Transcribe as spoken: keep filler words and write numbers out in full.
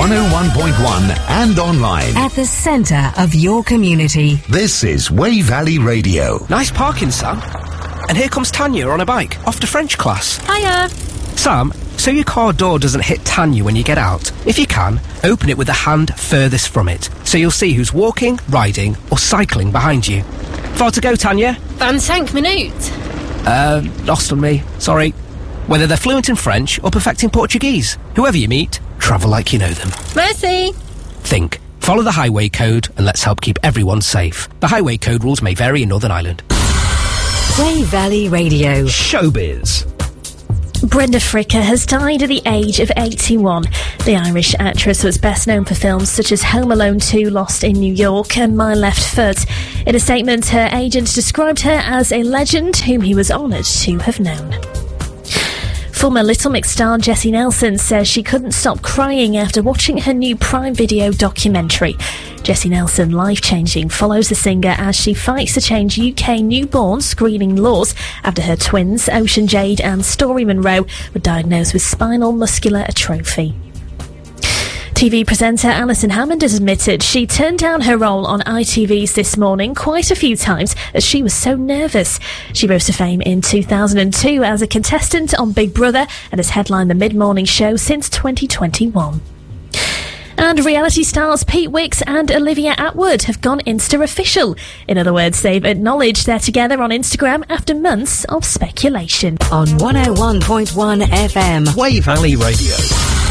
one oh one point one and online. At the centre of your community. This is Way Valley Radio. Nice parking, Sam. And here comes Tanya on a bike, off to French class. Hiya. Sam, so your car door doesn't hit Tanya when you get out. If you can, open it with the hand furthest from it, so you'll see who's walking, riding, or cycling behind you. Far to go, Tanya? Vingt-cinq minutes. Uh, lost on me. Sorry. Whether they're fluent in French or perfecting Portuguese, whoever you meet, travel like you know them. Merci. Think. Follow the highway code and let's help keep everyone safe. The highway code rules may vary in Northern Ireland. Way Valley Radio. Showbiz. Brenda Fricker has died at the age of eighty-one. The Irish actress was best known for films such as Home Alone two, Lost in New York and My Left Foot. In a statement, her agent described her as a legend whom he was honoured to have known. Former Little Mix star Jessie Nelson says she couldn't stop crying after watching her new Prime Video documentary. Jessie Nelson, Life-Changing, follows the singer as she fights to change U K newborn screening laws after her twins, Ocean Jade and Story Monroe, were diagnosed with spinal muscular atrophy. T V presenter Alison Hammond has admitted she turned down her role on I T V's This Morning quite a few times as she was so nervous. She rose to fame in two thousand two as a contestant on Big Brother and has headlined the mid-morning show since twenty twenty-one. And reality stars Pete Wicks and Olivia Attwood have gone Insta official. In other words, they've acknowledged they're together on Instagram after months of speculation. On one oh one point one F M. Way Valley Radio.